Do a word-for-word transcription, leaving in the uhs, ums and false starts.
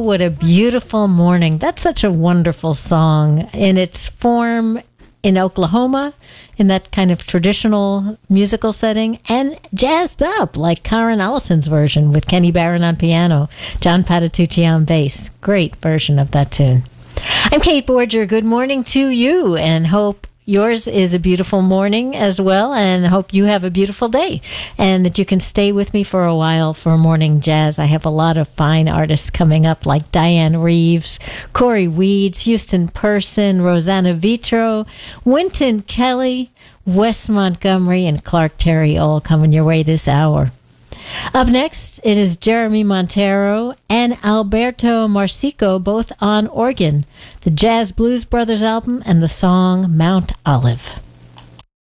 What a Beautiful Morning. That's such a wonderful song in its form in Oklahoma, in that kind of traditional musical setting, and jazzed up like Karen Allison's version with Kenny Barron on piano, John Patitucci on bass. Great version of that tune. I'm Kate Borger. Good morning to you, and hope yours is a beautiful morning as well, and hope you have a beautiful day and that you can stay with me for a while for morning jazz. I have a lot of fine artists coming up like Diane Reeves, Corey Weeds, Houston Person, Rosanna Vitro, Wynton Kelly, Wes Montgomery, and Clark Terry all coming your way this hour. Up next, it is Jeremy Montero and Alberto Marsico, both on organ, the Jazz Blues Brothers album and the song Mount Olive.